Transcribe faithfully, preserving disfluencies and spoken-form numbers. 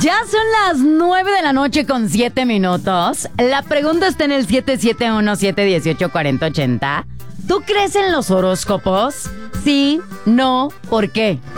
Ya son las nueve de la noche con siete minutos. La pregunta está en el siete siete uno, siete uno ocho, cuatro cero ocho cero. ¿Tú crees en los horóscopos? Sí, no, ¿por qué?